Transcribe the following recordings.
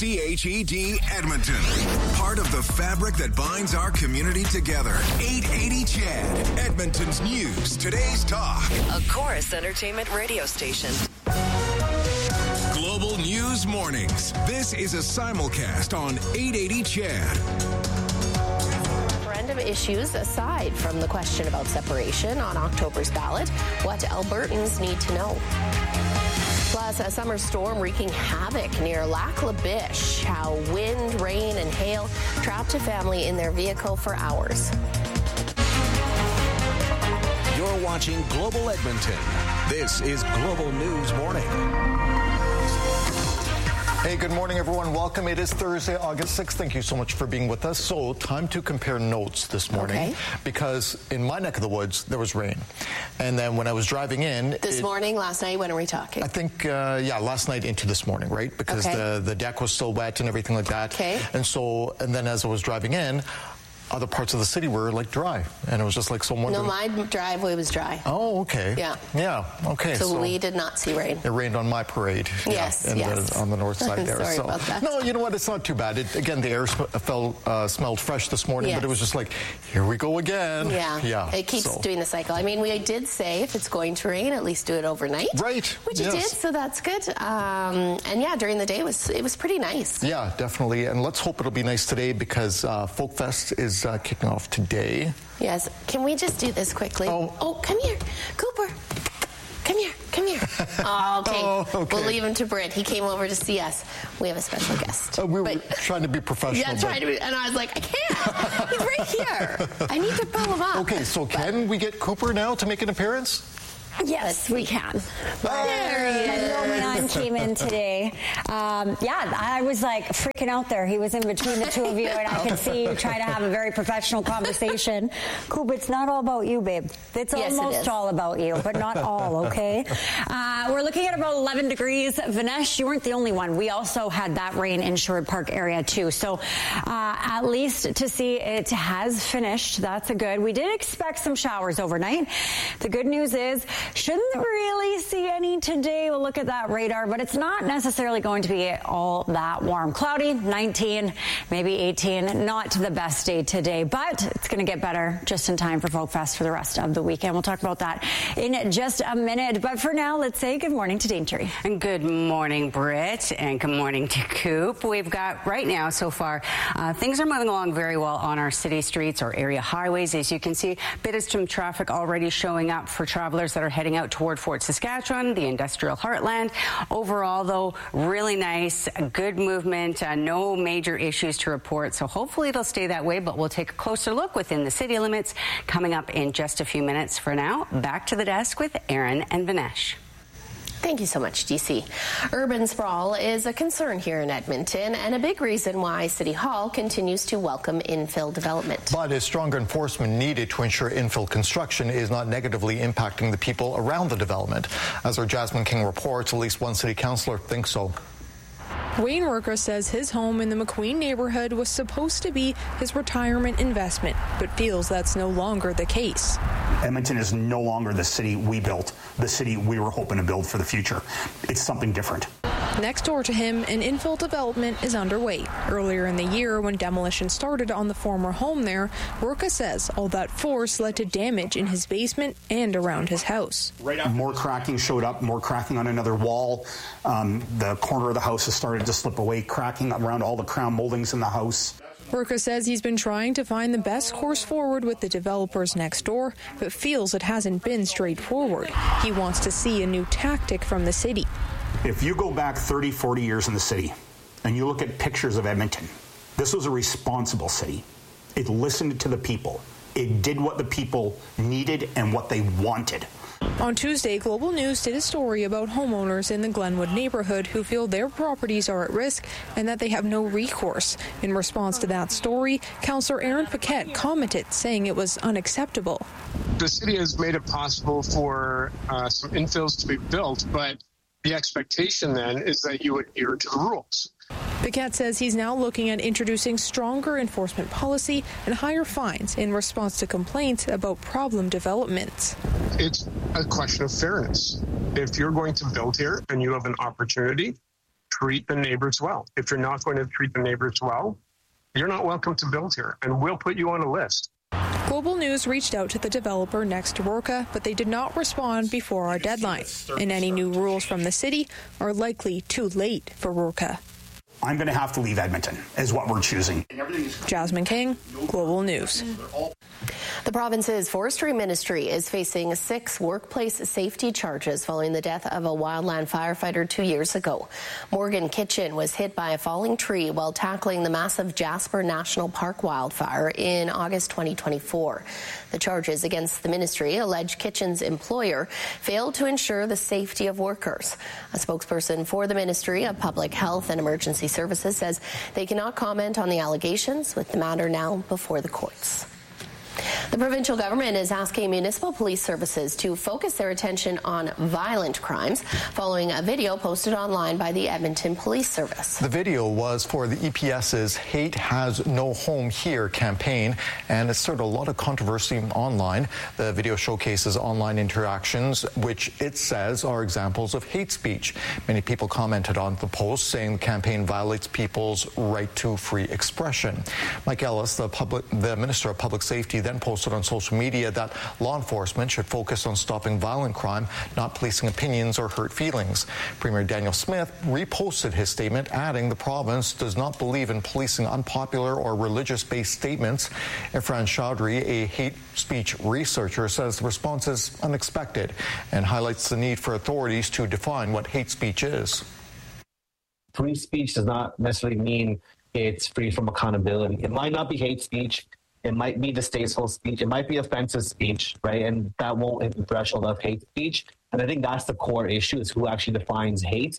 CHED Edmonton. Part of the fabric that binds our community together. 880 CHED, Edmonton's news, today's talk. A Chorus Entertainment radio station. Global News Mornings. This is a simulcast on 880 CHED. Referendum issues aside from the question about separation on October's ballot, what Albertans need to know. Plus, a summer storm wreaking havoc near Lac La Biche. How wind, rain, and hail trapped a family in their vehicle for hours. You're watching Global Edmonton. This is Global News Morning. Hey, good morning, everyone. Welcome. It is Thursday, August 6th. Thank you so much for being with us. So, time to compare notes this morning because in my neck of the woods, there was rain. And then when I was driving in... This morning, last night, when are we talking? I think, last night into this morning, right? Because the deck was still wet and everything like that. Okay. And then as I was driving in, other parts of the city were like dry, and it was just like someone. No, my driveway was dry. Oh, okay. Yeah. Okay. So we did not see rain. It rained on my parade. Yes. On the north side there. Sorry about that. No, you know what? It's not too bad. Again, the air smelled fresh this morning, but it was just like, here we go again. Yeah. It keeps doing the cycle. I mean, we did say if it's going to rain, at least do it overnight. Right. Which it did, so that's good. And during the day it was pretty nice. Yeah, definitely. And let's hope it'll be nice today because Folk Fest is kicking off today. Yes. Can we just do this quickly? Oh, come here. Cooper. Come here. Okay. We'll leave him to Britt. He came over to see us. We have a special guest. We were trying to be professional. Yeah, trying to be. And I was like, I can't. He's right here. I need to pull him up. Okay, so can we get Cooper now to make an appearance? Yes, we can. There he is. Roman came in today. I was like freaking out there. He was in between the two of you, and I could see you trying to have a very professional conversation. Cool, but it's not all about you, babe. It's almost all about you, but not all, okay? We're looking at about 11 degrees. Vinesh, you weren't the only one. We also had that rain in Sherwood Park area, too. So at least to see it has finished, that's a good. We did expect some showers overnight. The good news is, shouldn't really see any today. We'll look at that radar, but it's not necessarily going to be all that warm. Cloudy, 19, maybe 18. Not the best day today, but it's going to get better just in time for Folk Fest for the rest of the weekend. We'll talk about that in just a minute. But for now, let's say good morning to Daintree. And good morning, Britt, and good morning to Coop. We've got right now so far, things are moving along very well on our city streets or area highways. As you can see, a bit of some traffic already showing up for travelers that are heading out toward Fort Saskatchewan, the industrial heartland. Overall, though, really nice, good movement, no major issues to report. So hopefully it'll stay that way, but we'll take a closer look within the city limits coming up in just a few minutes. For now, back to the desk with Aaron and Vinesh. Thank you so much, DC. Urban sprawl is a concern here in Edmonton and a big reason why City Hall continues to welcome infill development. But is stronger enforcement needed to ensure infill construction is not negatively impacting the people around the development? As our Jasmine King reports, at least one city councillor thinks so. Wayne Worka says his home in the McQueen neighborhood was supposed to be his retirement investment, but feels that's no longer the case. Edmonton is no longer the city we built, the city we were hoping to build for the future. It's something different. Next door to him, an infill development is underway. Earlier in the year, when demolition started on the former home there, Worka says all that force led to damage in his basement and around his house. More cracking showed up, more cracking on another wall. The corner of the house has started to slip away, cracking around all the crown moldings in the house. Worka says he's been trying to find the best course forward with the developers next door, but feels it hasn't been straightforward. He wants to see a new tactic from the city. If you go back 30, 40 years in the city and you look at pictures of Edmonton, this was a responsible city. It listened to the people. It did what the people needed and what they wanted. On Tuesday, Global News did a story about homeowners in the Glenwood neighborhood who feel their properties are at risk and that they have no recourse. In response to that story, Councillor Aaron Paquette commented, saying it was unacceptable. The city has made it possible for some infills to be built, but the expectation then is that you adhere to the rules. Paquette says he's now looking at introducing stronger enforcement policy and higher fines in response to complaints about problem developments. It's a question of fairness. If you're going to build here and you have an opportunity, treat the neighbors well. If you're not going to treat the neighbors well, you're not welcome to build here, and we'll put you on a list. Global News reached out to the developer next to Rorca, but they did not respond before our deadline. And any new rules from the city are likely too late for Rorca. I'm going to have to leave Edmonton, is what we're choosing. Jasmine King, Global News. The province's forestry ministry is facing 6 workplace safety charges following the death of a wildland firefighter 2 years ago. Morgan Kitchen was hit by a falling tree while tackling the massive Jasper National Park wildfire in August 2024. The charges against the ministry allege Kitchen's employer failed to ensure the safety of workers. A spokesperson for the Ministry of Public Health and Emergency Services says they cannot comment on the allegations, with the matter now before the courts. The provincial government is asking municipal police services to focus their attention on violent crimes following a video posted online by the Edmonton Police Service. The video was for the EPS's Hate Has No Home Here campaign, and it stirred a lot of controversy online. The video showcases online interactions, which it says are examples of hate speech. Many people commented on the post, saying the campaign violates people's right to free expression. Mike Ellis, the Minister of Public Safety, then posted on social media that law enforcement should focus on stopping violent crime, not policing opinions or hurt feelings. Premier Daniel Smith reposted his statement, adding the province does not believe in policing unpopular or religious-based statements. Irfan Chaudhry, a hate speech researcher, says the response is unexpected and highlights the need for authorities to define what hate speech is. Free speech does not necessarily mean it's free from accountability. It might not be hate speech. It might be distasteful speech. It might be offensive speech, right? And that won't hit the threshold of hate speech. And I think that's the core issue, is who actually defines hate.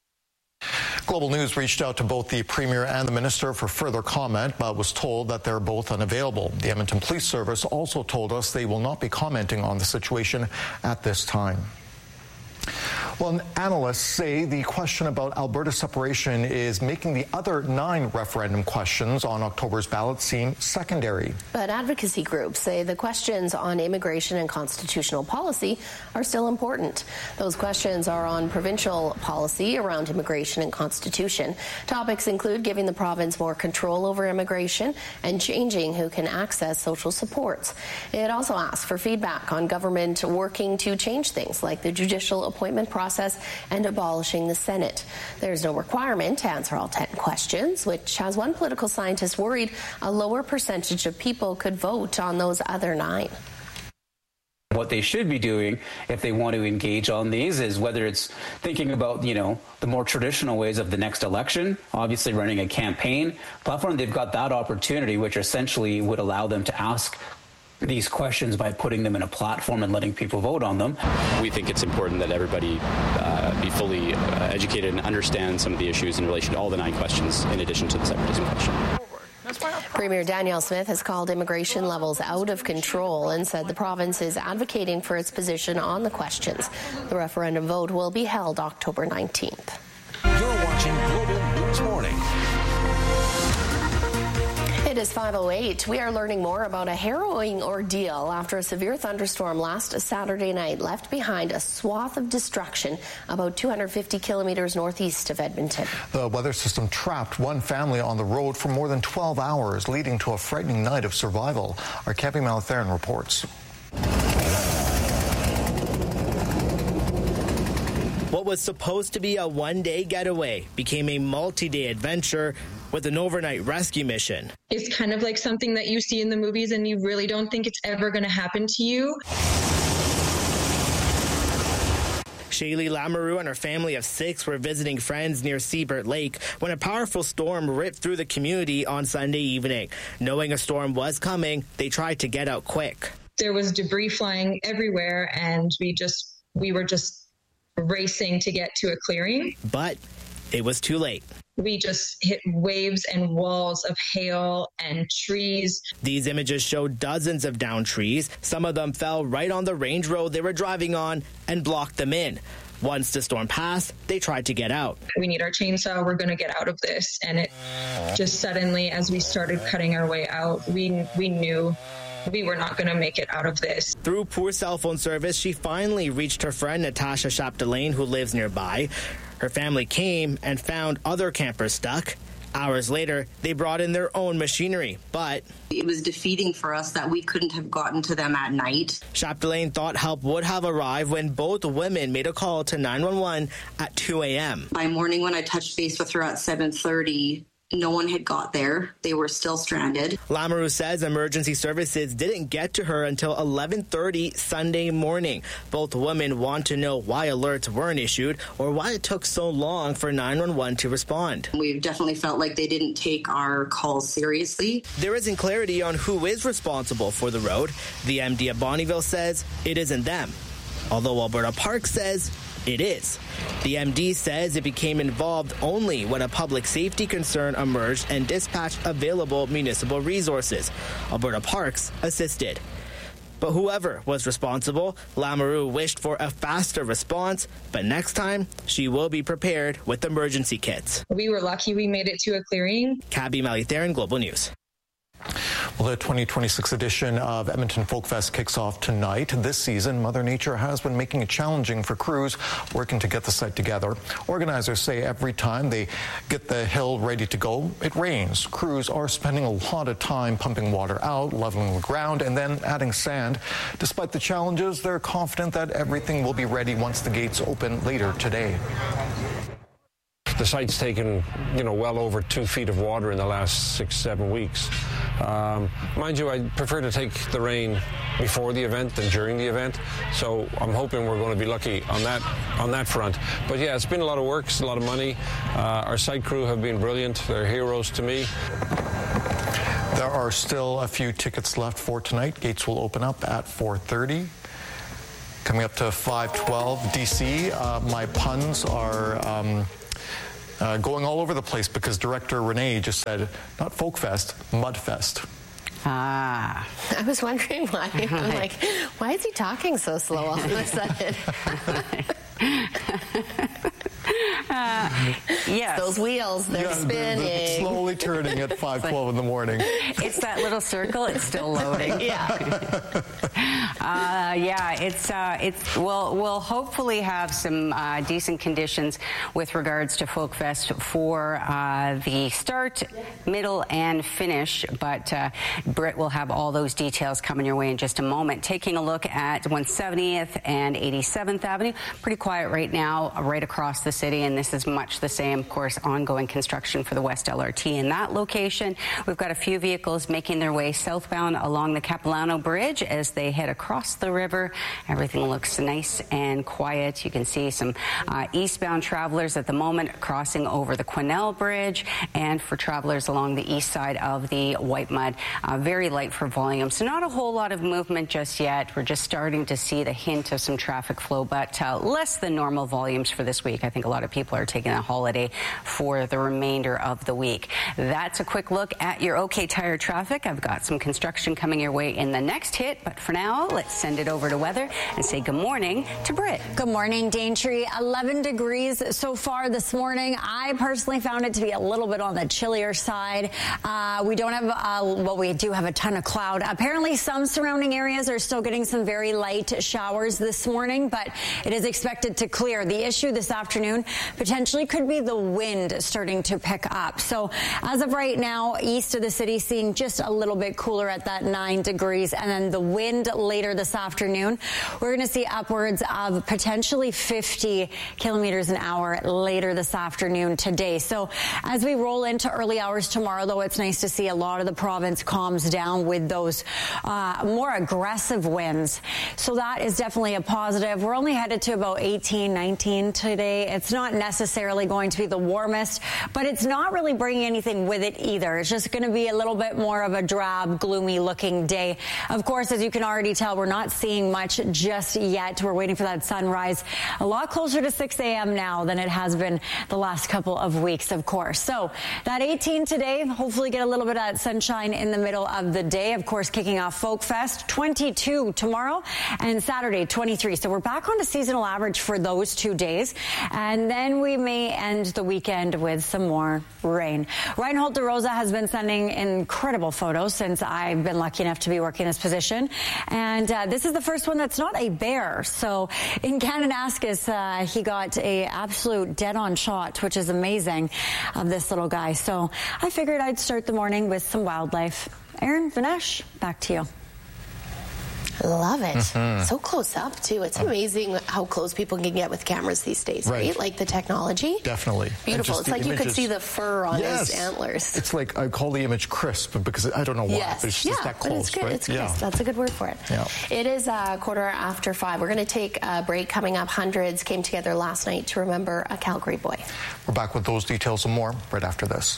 Global News reached out to both the Premier and the Minister for further comment, but was told that they're both unavailable. The Edmonton Police Service also told us they will not be commenting on the situation at this time. Well, analysts say the question about Alberta separation is making the other 9 referendum questions on October's ballot seem secondary. But advocacy groups say the questions on immigration and constitutional policy are still important. Those questions are on provincial policy around immigration and constitution. Topics include giving the province more control over immigration and changing who can access social supports. It also asks for feedback on government working to change things like the judicial appointment process and abolishing the Senate. There's no requirement to answer all 10 questions, which has one political scientist worried a lower percentage of people could vote on those other 9. What they should be doing if they want to engage on these is whether it's thinking about, the more traditional ways of the next election, obviously running a campaign platform. They've got that opportunity, which essentially would allow them to ask these questions by putting them in a platform and letting people vote on them. We think it's important that everybody be fully educated and understand some of the issues in relation to all the 9 questions in addition to the separatism question. Premier Daniel Smith has called immigration levels out of control and said the province is advocating for its position on the questions. The referendum vote will be held October 19th. You're watching Global News Morning. It is 5:08. We are learning more about a harrowing ordeal after a severe thunderstorm last Saturday night left behind a swath of destruction about 250 kilometers northeast of Edmonton. The weather system trapped one family on the road for more than 12 hours, leading to a frightening night of survival. Our Cappy Malatheran reports. What was supposed to be a one-day getaway became a multi-day adventure with an overnight rescue mission. It's kind of like something that you see in the movies and you really don't think it's ever going to happen to you. Shaylee Lamoureux and her family of 6 were visiting friends near Seabird Lake when a powerful storm ripped through the community on Sunday evening. Knowing a storm was coming, they tried to get out quick. There was debris flying everywhere and we were just racing to get to a clearing. But it was too late. We just hit waves and walls of hail and trees. These images show dozens of downed trees. Some of them fell right on the range road they were driving on and blocked them in. Once the storm passed, they tried to get out. We need our chainsaw. We're going to get out of this. And it just suddenly, as we started cutting our way out, we knew we were not going to make it out of this. Through poor cell phone service, she finally reached her friend Natasha Chapdelaine, who lives nearby. Her family came and found other campers stuck. Hours later, they brought in their own machinery, but it was defeating for us that we couldn't have gotten to them at night. Chapdelaine thought help would have arrived when both women made a call to 911 at 2 a.m. By morning, when I touched base with her at 7:30, no one had got there. They were still stranded. Lamoureux says emergency services didn't get to her until 11:30 Sunday morning. Both women want to know why alerts weren't issued or why it took so long for 911 to respond. We definitely felt like they didn't take our calls seriously. There isn't clarity on who is responsible for the road. The MD of Bonnyville says it isn't them, although Alberta Parks says it is. The MD says it became involved only when a public safety concern emerged and dispatched available municipal resources. Alberta Parks assisted. But whoever was responsible, Lamoureux wished for a faster response, but next time she will be prepared with emergency kits. We were lucky we made it to a clearing. Cabby Malitharan, Global News. Well, the 2026 edition of Edmonton Folk Fest kicks off tonight. This season, Mother Nature has been making it challenging for crews working to get the site together. Organizers say every time they get the hill ready to go, it rains. Crews are spending a lot of time pumping water out, leveling the ground, and then adding sand. Despite the challenges, they're confident that everything will be ready once the gates open later today. The site's taken, well over 2 feet of water in the last 6-7 weeks. Mind you, I prefer to take the rain before the event than during the event, so I'm hoping we're going to be lucky on that front. But yeah, it's been a lot of work, it's a lot of money. Our site crew have been brilliant. They're heroes to me. There are still a few tickets left for tonight. Gates will open up at 4:30. Coming up to 5:12 DC. My puns are going all over the place because director Renee just said, not Folk Fest, Mudfest. I was wondering why. I'm like, why is he talking so slow all of a sudden? Yes. Those wheels, they're spinning. They're slowly turning at 5:12 in the morning. It's that little circle. It's still loading. We'll hopefully have some decent conditions with regards to Folk Fest for the start, middle, and finish. But Britt will have all those details coming your way in just a moment. Taking a look at 170th and 87th Avenue. Pretty quiet right now, right across the city, and this is much the same. Of course, ongoing construction for the West LRT in that location. We've got a few vehicles making their way southbound along the Capilano Bridge as they head across the river. Everything looks nice and quiet. You can see some eastbound travelers at the moment crossing over the Quesnel Bridge, and for travelers along the east side of the White Mud, very light for volume. So not a whole lot of movement just yet. We're just starting to see the hint of some traffic flow, but less than normal volumes for this week. I think a lot of people are taking a holiday for the remainder of the week. That's a quick look at your OK Tire traffic. I've got some construction coming your way in the next hit, but for now, let's send it over to weather and say good morning to Britt. Good morning, Daintree. 11 degrees so far this morning. I personally found it to be a little bit on the chillier side. We don't have, we do have a ton of cloud. Apparently, some surrounding areas are still getting some very light showers this morning, but it is expected to clear. The issue this afternoon potentially could be the wind starting to pick up. So as of right now, east of the city, seeing just a little bit cooler at that 9 degrees. And then the wind later this afternoon, we're going to see upwards of potentially 50 kilometers an hour later this afternoon today. So as we roll into early hours tomorrow, though, it's nice to see a lot of the province calms down with those more aggressive winds. So that is definitely a positive. We're only headed to about 18, 19 today. It's not necessarily going to be the warmest, but it's not really bringing anything with it either. It's just going to be a little bit more of a drab, gloomy looking day. Of course, as you can already tell, we're not seeing much just yet. We're waiting for that sunrise a lot closer to 6 a.m. now than it has been the last couple of weeks, of course. So that 18 today, hopefully get a little bit of that sunshine in the middle of the day. Of course, kicking off Folk Fest, 22 tomorrow, and Saturday, 23. So we're back on a seasonal average for those 2 days. And then and we may end the weekend with some more rain. Reinhold DeRosa has been sending incredible photos since I've been lucky enough to be working this position. And this is the first one that's not a bear. So in Kananaskis, he got a absolute dead-on shot, which is amazing, of this little guy. So I figured I'd start the morning with some wildlife. Aaron, Vinesh, back to you. Love it. So close up, too. It's amazing how close people can get with cameras these days, right? Like the technology. Definitely. Beautiful. It's like you could see the fur on his antlers. It's like, I call the image crisp because I don't know why, but it's just that close, it's good. right? It's crisp. That's a good word for it. Yeah. It is 5:15. We're going to take a break. Coming up, hundreds came together last night to remember a Calgary boy. We're back with those details and more right after this.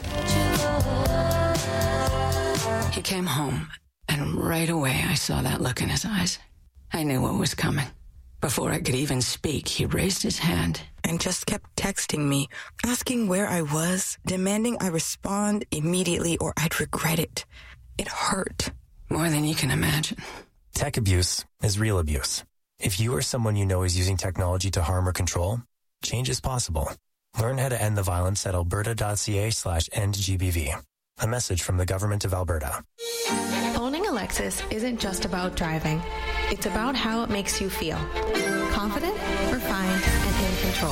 He came home. And right away, I saw that look in his eyes. I knew what was coming. Before I could even speak, he raised his hand and just kept texting me, asking where I was, demanding I respond immediately or I'd regret it. It hurt. More than you can imagine. Tech abuse is real abuse. If you or someone you know is using technology to harm or control, change is possible. Learn how to end the violence at alberta.ca/endgbv. A message from the Government of Alberta. Owning a Lexus isn't just about driving. It's about how it makes you feel. Confident, refined, and in control.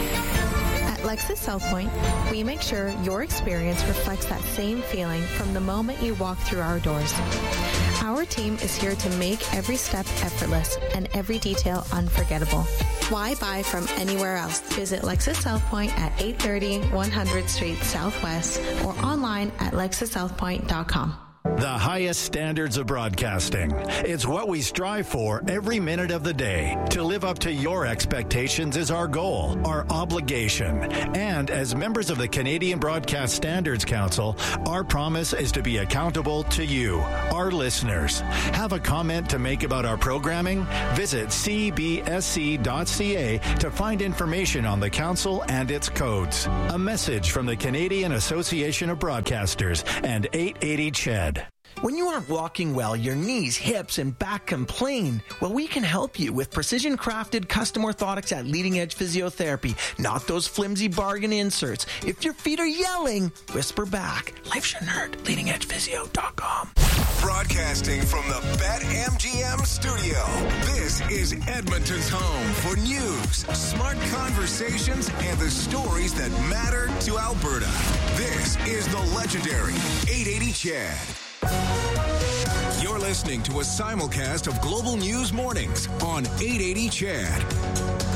At Lexus South Point, we make sure your experience reflects that same feeling from the moment you walk through our doors. Our team is here to make every step effortless and every detail unforgettable. Why buy from anywhere else? Visit Lexus South Point at 830 100th Street Southwest or online at lexussouthpoint.com. The highest standards of broadcasting. It's what we strive for every minute of the day. To live up to your expectations is our goal, our obligation. And as members of the Canadian Broadcast Standards Council, our promise is to be accountable to you, our listeners. Have a comment to make about our programming? Visit cbsc.ca to find information on the council and its codes. A message from the Canadian Association of Broadcasters and 880 CHED. When you aren't walking well, your knees, hips, and back complain. Well, we can help you with precision-crafted custom orthotics at Leading Edge Physiotherapy, not those flimsy bargain inserts. If your feet are yelling, whisper back. Life shouldn't hurt. LeadingEdgePhysio.com. Broadcasting from the BetMGM studio, this is Edmonton's home for news, smart conversations, and the stories that matter to Alberta. This is the legendary 880 CHED. You're listening to a simulcast of Global News Mornings on 880 CHED.